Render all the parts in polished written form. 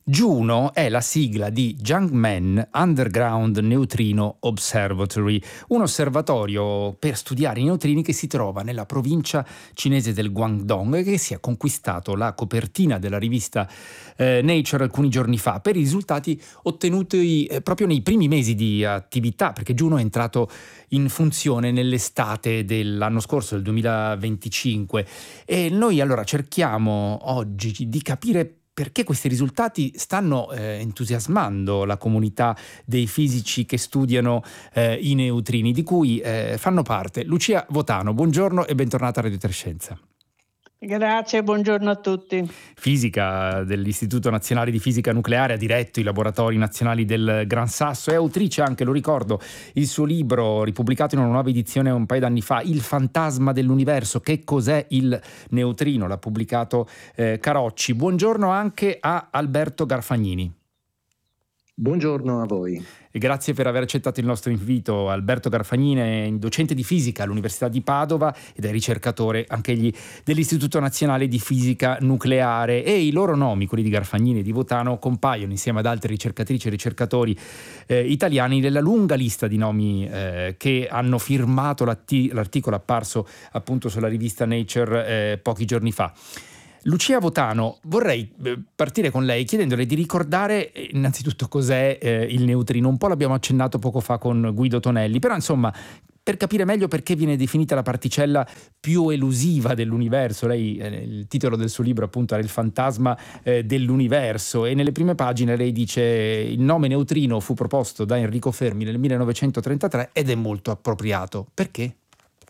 Juno è la sigla di Jiangmen Underground Neutrino Observatory, un osservatorio per studiare i neutrini che si trova nella provincia cinese del Guangdong e che si è conquistato la copertina della rivista Nature alcuni giorni fa per i risultati ottenuti proprio nei primi mesi di attività, perché Juno è entrato in funzione nell'estate dell'anno scorso, del 2025, e noi allora cerchiamo oggi di capire perché questi risultati stanno entusiasmando la comunità dei fisici che studiano i neutrini, di cui fanno parte Lucia Votano. Buongiorno e bentornata a Radio Trescenza. Grazie, buongiorno a tutti. Fisica dell'Istituto Nazionale di Fisica Nucleare, ha diretto i laboratori nazionali del Gran Sasso, è autrice anche, lo ricordo, il suo libro ripubblicato in una nuova edizione un paio d'anni fa, Il fantasma dell'universo, che cos'è il neutrino, l'ha pubblicato Carocci. Buongiorno anche a Alberto Garfagnini. Buongiorno a voi. E grazie per aver accettato il nostro invito. Alberto Garfagnini è docente di fisica all'Università di Padova ed è ricercatore anch'egli dell'Istituto Nazionale di Fisica Nucleare, e i loro nomi, quelli di Garfagnini e di Votano, compaiono insieme ad altre ricercatrici e ricercatori italiani nella lunga lista di nomi che hanno firmato l'articolo apparso appunto sulla rivista Nature pochi giorni fa. Lucia Votano, vorrei partire con lei chiedendole di ricordare innanzitutto cos'è il neutrino. Un po' l'abbiamo accennato poco fa con Guido Tonelli, però insomma, per capire meglio perché viene definita la particella più elusiva dell'universo. Lei, il titolo del suo libro appunto era Il fantasma dell'universo, e nelle prime pagine lei dice: il nome neutrino fu proposto da Enrico Fermi nel 1933 ed è molto appropriato. Perché?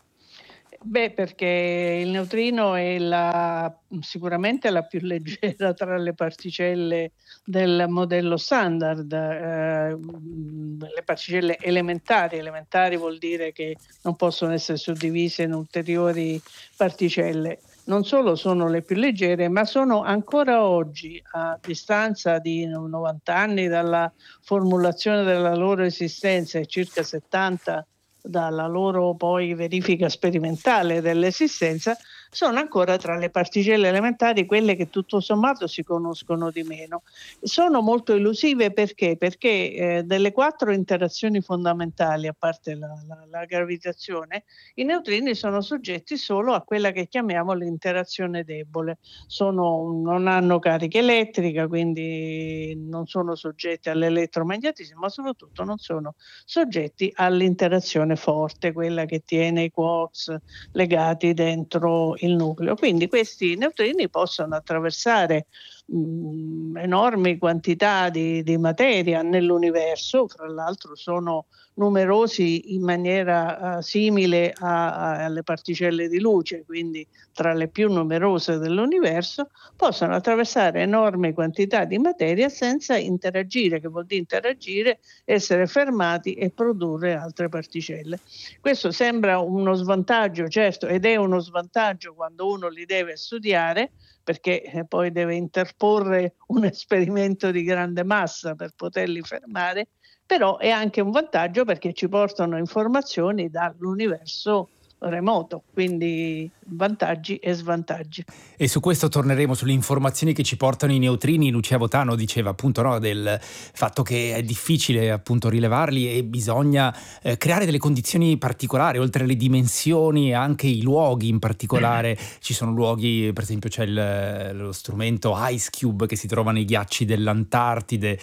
Perché il neutrino è sicuramente la più leggera tra le particelle del modello standard. Le particelle elementari vuol dire che non possono essere suddivise in ulteriori particelle. Non solo sono le più leggere, ma sono ancora oggi, a distanza di 90 anni dalla formulazione della loro esistenza e circa 70 dalla loro poi verifica sperimentale dell'esistenza, sono ancora tra le particelle elementari quelle che tutto sommato si conoscono di meno. Sono molto elusive perché delle 4 interazioni fondamentali, a parte la gravitazione, i neutrini sono soggetti solo a quella che chiamiamo l'interazione debole. Non hanno carica elettrica, quindi non sono soggetti all'elettromagnetismo, ma soprattutto non sono soggetti all'interazione forte, quella che tiene i quarks legati dentro il nucleo. Quindi questi neutrini possono attraversare enormi quantità di materia nell'universo, fra l'altro sono numerosi in maniera simile alle particelle di luce, quindi tra le più numerose dell'universo, possono attraversare enormi quantità di materia senza interagire, che vuol dire interagire, essere fermati e produrre altre particelle. Questo sembra uno svantaggio, certo, ed è uno svantaggio quando uno li deve studiare, perché poi deve interporre un esperimento di grande massa per poterli fermare, però è anche un vantaggio perché ci portano informazioni dall'universo remoto, quindi vantaggi e svantaggi. E su questo torneremo, sulle informazioni che ci portano i neutrini. Lucia Votano diceva appunto del fatto che è difficile appunto rilevarli e bisogna creare delle condizioni particolari, oltre alle dimensioni anche i luoghi in particolare. Ci sono luoghi, per esempio c'è lo strumento Ice Cube che si trova nei ghiacci dell'Antartide,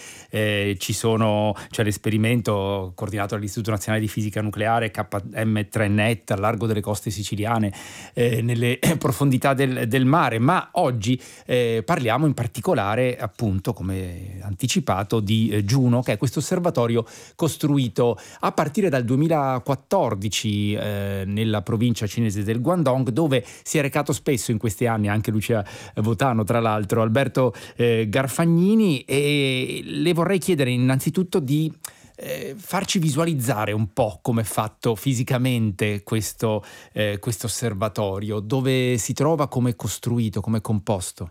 c'è l'esperimento coordinato dall'Istituto Nazionale di Fisica Nucleare KM3NET al largo delle coste siciliane, nelle profondità del mare. Ma oggi parliamo in particolare, appunto, come anticipato, di Juno, che è questo osservatorio costruito a partire dal 2014 nella provincia cinese del Guangdong, dove si è recato spesso in questi anni anche Lucia Votano, tra l'altro, Alberto Garfagnini, e le vorrei chiedere innanzitutto di farci visualizzare un po' come è fatto fisicamente questo osservatorio, dove si trova, come è costruito, come è composto.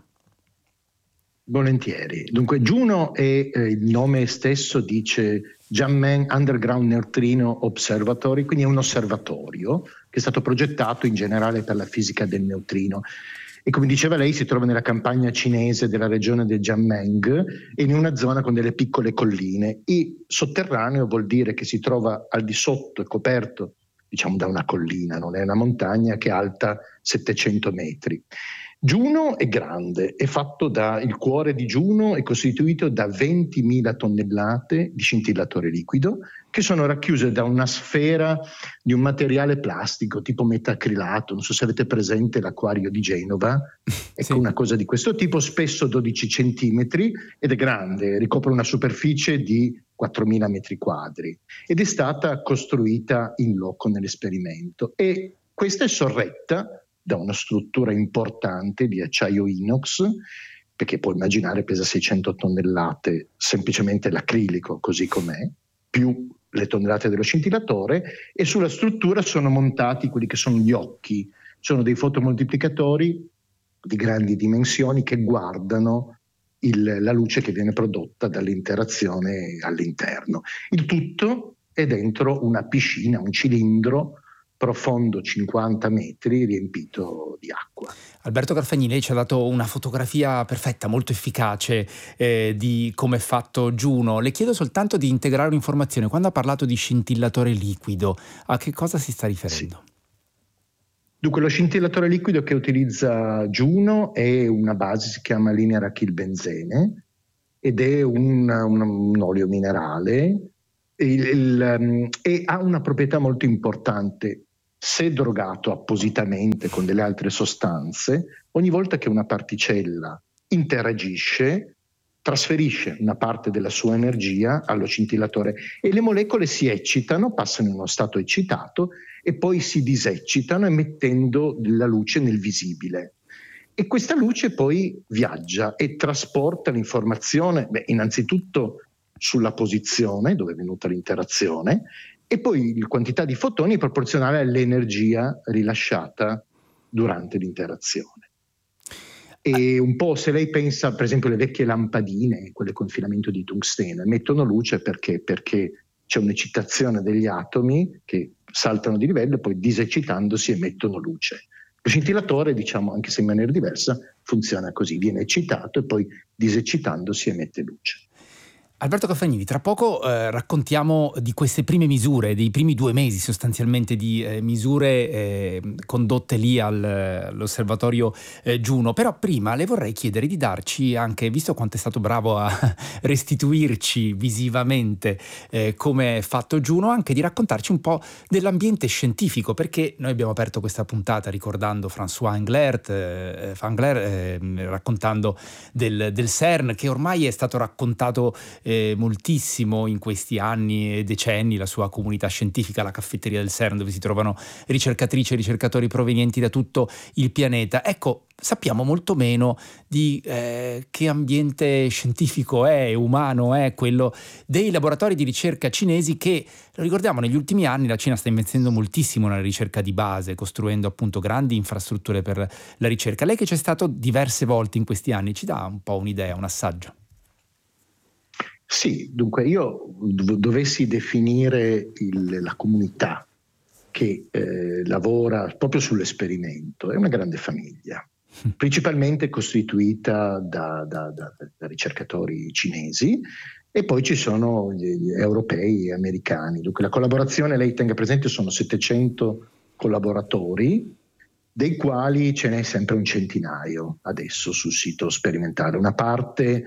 Volentieri. Dunque, Juno è il nome stesso dice Jiangmen Underground Neutrino Observatory, quindi è un osservatorio che è stato progettato in generale per la fisica del neutrino. e come diceva lei si trova nella campagna cinese della regione del Jiangmen e in una zona con delle piccole colline, e sotterraneo vuol dire che si trova al di sotto, è coperto diciamo da una collina, non è una montagna, che è alta 700 metri. Juno è grande, il cuore di Juno è costituito da 20.000 tonnellate di scintillatore liquido che sono racchiuse da una sfera di un materiale plastico tipo metacrilato, non so se avete presente l'acquario di Genova, ecco sì. Una cosa di questo tipo, spesso 12 centimetri ed è grande, ricopre una superficie di 4.000 metri quadri ed è stata costruita in loco nell'esperimento, e questa è sorretta da una struttura importante di acciaio inox, perché puoi immaginare pesa 600 tonnellate semplicemente l'acrilico così com'è, più le tonnellate dello scintillatore, e sulla struttura sono montati quelli che sono gli occhi, sono dei fotomoltiplicatori di grandi dimensioni che guardano la luce che viene prodotta dall'interazione all'interno. Il tutto è dentro una piscina, un cilindro profondo 50 metri riempito di acqua. Alberto Carfagni, lei ci ha dato una fotografia perfetta, molto efficace di come è fatto Juno. Le chiedo soltanto di integrare un'informazione. Quando ha parlato di scintillatore liquido, a che cosa si sta riferendo? Sì. Dunque, lo scintillatore liquido che utilizza Juno è una base, si chiama linearachilbenzene, ed è un olio minerale e ha una proprietà molto importante. Se drogato appositamente con delle altre sostanze, ogni volta che una particella interagisce, trasferisce una parte della sua energia allo scintillatore e le molecole si eccitano, passano in uno stato eccitato e poi si diseccitano emettendo la luce nel visibile. E questa luce poi viaggia e trasporta l'informazione, innanzitutto sulla posizione dove è venuta l'interazione, e poi la quantità di fotoni è proporzionale all'energia rilasciata durante l'interazione. E un po' se lei pensa, per esempio, alle vecchie lampadine, quelle con filamento di tungsteno, emettono luce perché c'è un'eccitazione degli atomi che saltano di livello e poi diseccitandosi emettono luce. Lo scintillatore, diciamo, anche se in maniera diversa, funziona così, viene eccitato e poi diseccitandosi emette luce. Alberto Carfagni, tra poco raccontiamo di queste prime misure, dei primi 2 mesi sostanzialmente di misure condotte lì all'osservatorio Juno, però prima le vorrei chiedere di darci anche, visto quanto è stato bravo a restituirci visivamente come è fatto Juno, anche di raccontarci un po' dell'ambiente scientifico, perché noi abbiamo aperto questa puntata ricordando François Englert, raccontando del CERN, che ormai è stato raccontato moltissimo in questi anni e decenni, la sua comunità scientifica, la caffetteria del CERN, dove si trovano ricercatrici e ricercatori provenienti da tutto il pianeta. Ecco, sappiamo molto meno di che ambiente scientifico umano è quello dei laboratori di ricerca cinesi che, lo ricordiamo, negli ultimi anni la Cina sta investendo moltissimo nella ricerca di base, costruendo appunto grandi infrastrutture per la ricerca. Lei che c'è stato diverse volte in questi anni, ci dà un po' un'idea, un assaggio? Sì, dunque io dovessi definire la comunità che lavora proprio sull'esperimento, è una grande famiglia, principalmente costituita da ricercatori cinesi, e poi ci sono gli europei e americani. Dunque la collaborazione, lei tenga presente, sono 700 collaboratori, dei quali ce n'è sempre un centinaio adesso sul sito sperimentale. Una parte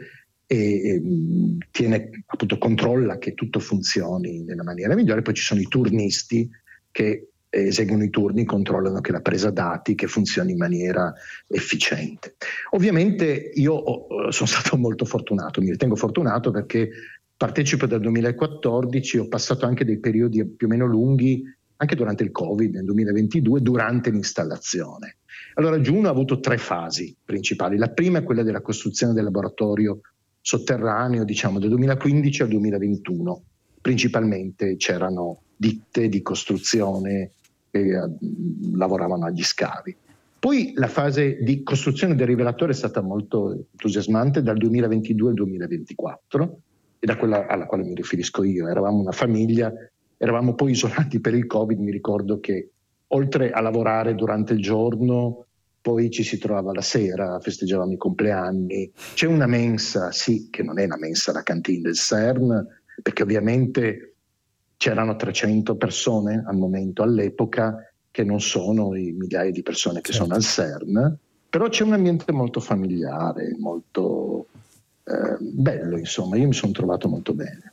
controlla che tutto funzioni nella maniera migliore, poi ci sono i turnisti che eseguono i turni, controllano che la presa dati che funzioni in maniera efficiente. Ovviamente io sono stato molto fortunato, mi ritengo fortunato perché partecipo dal 2014, ho passato anche dei periodi più o meno lunghi anche durante il Covid nel 2022, durante l'installazione. Allora Juno ha avuto 3 fasi principali. La prima è quella della costruzione del laboratorio sotterraneo, diciamo dal 2015 al 2021. Principalmente c'erano ditte di costruzione che lavoravano agli scavi. Poi la fase di costruzione del rivelatore è stata molto entusiasmante dal 2022 al 2024, e da quella alla quale mi riferisco io. Eravamo una famiglia, eravamo poi isolati per il Covid. Mi ricordo che oltre a lavorare durante il giorno poi ci si trovava la sera, festeggiavamo i compleanni. C'è una mensa, sì, che non è la mensa, la cantina del CERN, perché ovviamente c'erano 300 persone al momento, all'epoca, che non sono i migliaia di persone che sono al CERN, però c'è un ambiente molto familiare, molto bello, insomma, io mi sono trovato molto bene.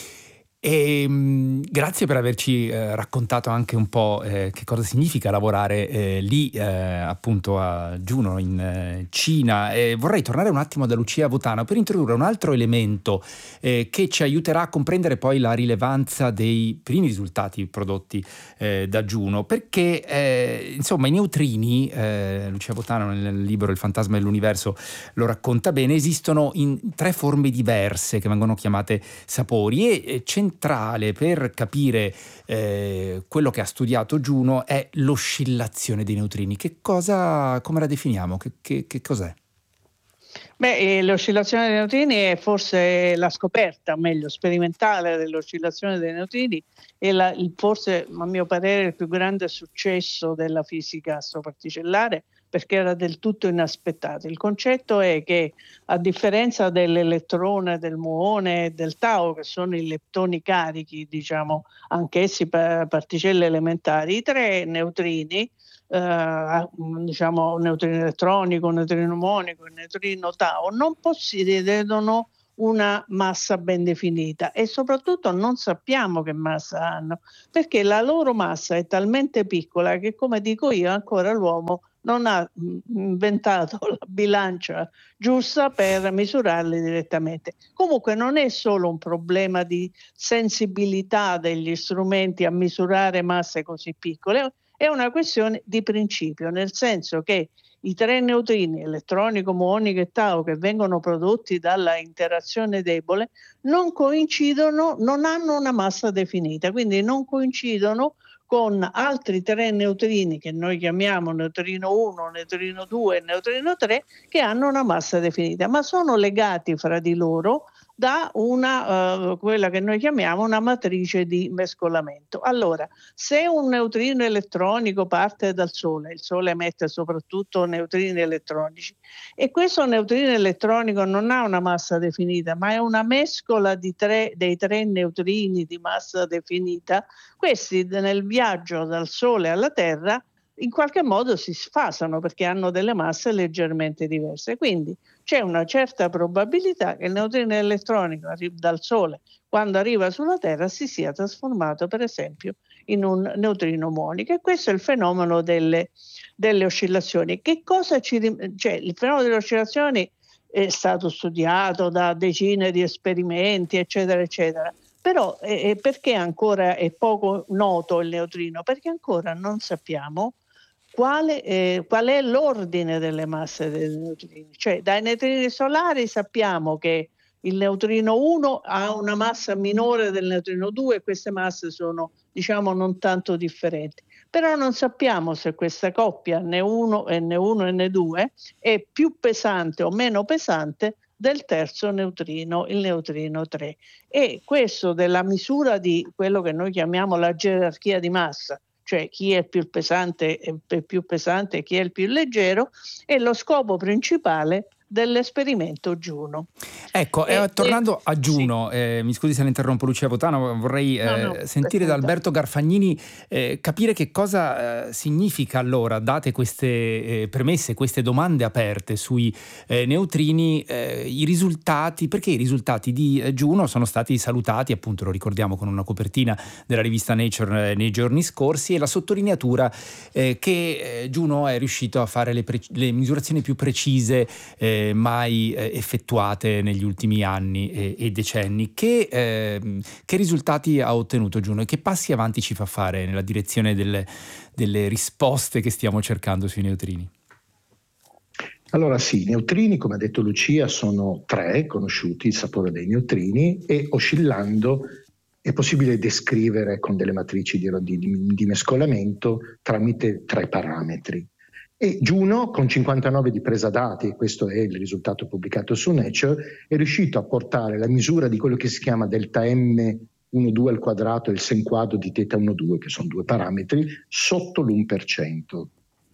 Grazie per averci raccontato anche un po' che cosa significa lavorare lì appunto a Juno in Cina. Vorrei tornare un attimo da Lucia Votano per introdurre un altro elemento che ci aiuterà a comprendere poi la rilevanza dei primi risultati prodotti da Juno, perché insomma i neutrini, Lucia Votano nel libro Il fantasma dell'universo lo racconta bene, esistono in 3 forme diverse che vengono chiamate sapori, e centrale per capire quello che ha studiato Juno è l'oscillazione dei neutrini. Come la definiamo? Che cos'è? L'oscillazione dei neutrini è forse la scoperta, meglio, sperimentale dell'oscillazione dei neutrini e forse, a mio parere, il più grande successo della fisica astroparticellare, perché era del tutto inaspettato. Il concetto è che, a differenza dell'elettrone, del muone e del tau, che sono i leptoni carichi, diciamo, anch'essi particelle elementari, i 3 neutrini, diciamo un neutrino elettronico, un neutrino muonico, un neutrino tau, non possiedono una massa ben definita e soprattutto non sappiamo che massa hanno, perché la loro massa è talmente piccola che, come dico io, ancora l'uomo non ha inventato la bilancia giusta per misurarli direttamente. Comunque non è solo un problema di sensibilità degli strumenti a misurare masse così piccole, è una questione di principio, nel senso che i 3 neutrini, elettronico, muonico e tau, che vengono prodotti dalla interazione debole, non coincidono, non hanno una massa definita, quindi non coincidono con altri 3 neutrini che noi chiamiamo neutrino 1, neutrino 2 e neutrino 3, che hanno una massa definita, ma sono legati fra di loro da quella che noi chiamiamo una matrice di mescolamento. Allora, se un neutrino elettronico parte dal Sole, il Sole emette soprattutto neutrini elettronici, e questo neutrino elettronico non ha una massa definita, ma è una mescola dei 3 neutrini di massa definita, questi nel viaggio dal Sole alla Terra in qualche modo si sfasano perché hanno delle masse leggermente diverse. Quindi c'è una certa probabilità che il neutrino elettronico dal Sole, quando arriva sulla Terra, si sia trasformato per esempio in un neutrino muonico, e questo è il fenomeno delle oscillazioni. Il fenomeno delle oscillazioni è stato studiato da decine di esperimenti, eccetera, eccetera. Però perché ancora è poco noto il neutrino? Perché ancora non sappiamo qual è l'ordine delle masse dei neutrini. Cioè, dai neutrini solari sappiamo che il neutrino 1 ha una massa minore del neutrino 2 e queste masse sono, diciamo, non tanto differenti. Però non sappiamo se questa coppia N1 e N2 è più pesante o meno pesante del terzo neutrino, il neutrino 3. E questo della misura di quello che noi chiamiamo la gerarchia di massa, cioè chi è più pesante e chi è il più leggero, è lo scopo principale dell'esperimento Juno. Ecco, tornando a Juno, sì. Mi scusi se la interrompo, Lucia Votano, vorrei sentire da Alberto Garfagnini capire che cosa significa allora, date queste premesse, queste domande aperte sui neutrini, i risultati, perché i risultati di Juno sono stati salutati, appunto lo ricordiamo con una copertina della rivista Nature nei giorni scorsi, e la sottolineatura che Juno è riuscito a fare le misurazioni più precise mai effettuate negli ultimi anni e decenni. Che risultati ha ottenuto Juno e che passi avanti ci fa fare nella direzione delle risposte che stiamo cercando sui neutrini? Allora sì, i neutrini, come ha detto Lucia, sono 3 conosciuti, il sapore dei neutrini, e oscillando è possibile descrivere con delle matrici di mescolamento tramite 3 parametri. E Juno, con 59 di presa dati, questo è il risultato pubblicato su Nature, è riuscito a portare la misura di quello che si chiama delta M12 al quadrato e il sen quadro di θ12, che sono 2 parametri, sotto l'1%.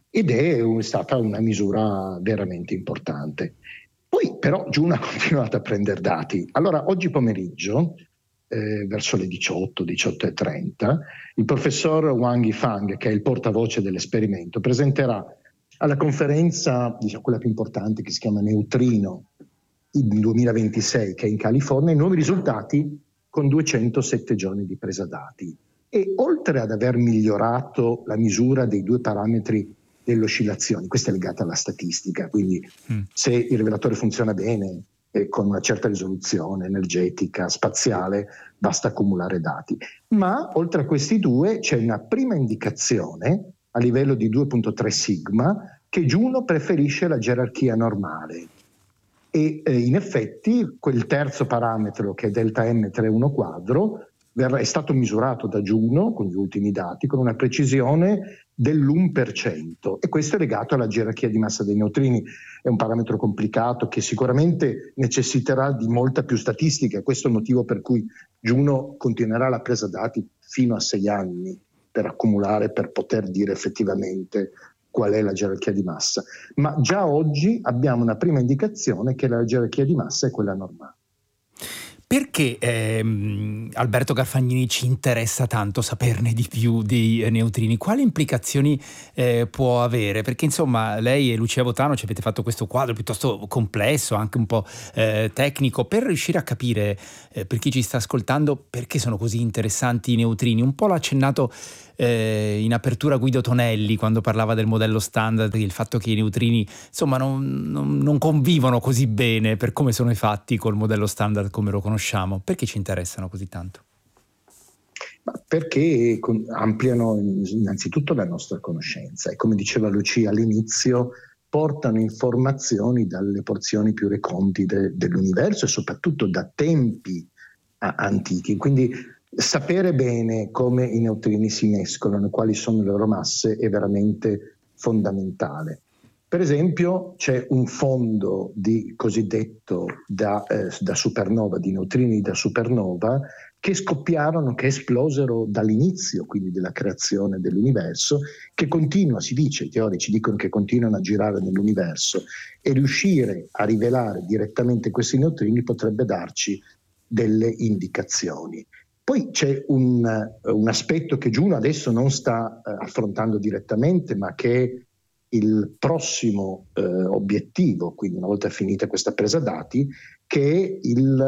ed è stata una misura veramente importante. Poi però Juno ha continuato a prendere dati. Allora oggi pomeriggio, verso le 18:30, il professor Wang Yifang, che è il portavoce dell'esperimento, presenterà alla conferenza, diciamo, quella più importante, che si chiama Neutrino, il 2026, che è in California, i nuovi risultati con 207 giorni di presa dati. E oltre ad aver migliorato la misura dei due parametri delle oscillazioni, questa è legata alla statistica, quindi se il rivelatore funziona bene e con una certa risoluzione energetica, spaziale, basta accumulare dati. Ma oltre a questi due c'è una prima indicazione a livello di 2.3 sigma che Juno preferisce la gerarchia normale. E in effetti quel terzo parametro, che è delta M31 quadro, è stato misurato da Juno con gli ultimi dati con una precisione dell'1%, e questo è legato alla gerarchia di massa dei neutrini. È un parametro complicato che sicuramente necessiterà di molta più statistica. Questo è il motivo per cui Juno continuerà la presa dati fino a 6 anni per accumulare, per poter dire effettivamente qual è la gerarchia di massa. Ma già oggi abbiamo una prima indicazione che la gerarchia di massa è quella normale. Perché Alberto Garfagnini ci interessa tanto saperne di più dei neutrini? Quali implicazioni può avere? Perché insomma lei e Lucia Votano ci avete fatto questo quadro piuttosto complesso, anche un po' tecnico, per riuscire a capire, per chi ci sta ascoltando, perché sono così interessanti i neutrini. Un po' l'ha accennato in apertura Guido Tonelli quando parlava del modello standard, il fatto che i neutrini insomma non convivono così bene per come sono i fatti col modello standard come lo conosciamo. Perché ci interessano così tanto? Perché ampliano innanzitutto la nostra conoscenza e, come diceva Lucia all'inizio, portano informazioni dalle porzioni più recondite dell'universo e soprattutto da tempi antichi. Quindi sapere bene come i neutrini si mescolano e quali sono le loro masse è veramente fondamentale. Per esempio c'è un fondo di cosiddetto da supernova, di neutrini da supernova, che scoppiarono, che esplosero dall'inizio, quindi della creazione dell'universo, che continua, si dice, i teorici dicono che continuano a girare nell'universo, e riuscire a rivelare direttamente questi neutrini potrebbe darci delle indicazioni. Poi c'è un aspetto che Juno adesso non sta affrontando direttamente, ma che è il prossimo obiettivo, quindi una volta finita questa presa dati, che è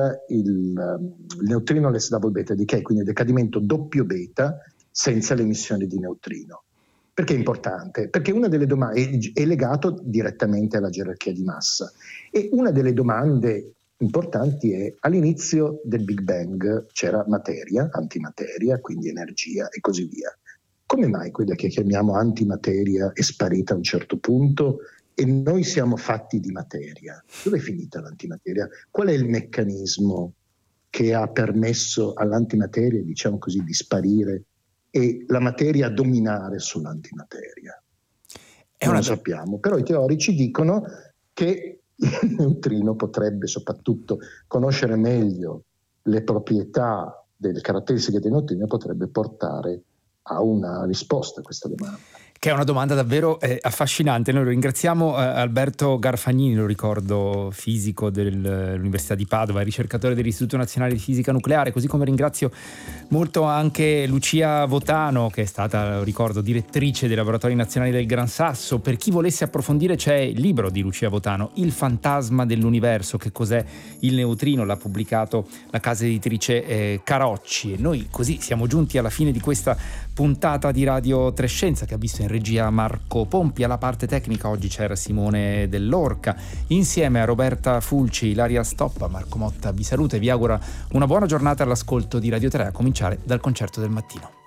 il neutrino less double beta decay, quindi il decadimento doppio beta senza l'emissione di neutrino. Perché è importante? Perché una delle domande è legato direttamente alla gerarchia di massa, e una delle domande importanti è: all'inizio del Big Bang c'era materia, antimateria, quindi energia e così via. Come mai quella che chiamiamo antimateria è sparita a un certo punto e noi siamo fatti di materia? Dove è finita l'antimateria? Qual è il meccanismo che ha permesso all'antimateria, diciamo così, di sparire e la materia dominare sull'antimateria? Non lo sappiamo, però i teorici dicono che il neutrino potrebbe soprattutto conoscere meglio le proprietà delle caratteristiche del neutrino, potrebbe portare a una risposta a questa domanda. Che è una domanda davvero affascinante. Noi lo ringraziamo Alberto Garfagnini, lo ricordo, fisico dell'Università di Padova, ricercatore dell'Istituto Nazionale di Fisica Nucleare, così come ringrazio molto anche Lucia Votano, che è stata, lo ricordo, direttrice dei Laboratori Nazionali del Gran Sasso. Per chi volesse approfondire c'è il libro di Lucia Votano, Il fantasma dell'universo, che cos'è il neutrino, l'ha pubblicato la casa editrice Carocci. E noi così siamo giunti alla fine di questa puntata di Radio Trescenza, che ha visto in regia Marco Pompi, alla parte tecnica oggi c'era Simone Dell'Orca, insieme a Roberta Fulci, Ilaria Stoppa. Marco Motta vi saluta e vi augura una buona giornata all'ascolto di Radio 3, a cominciare dal concerto del mattino.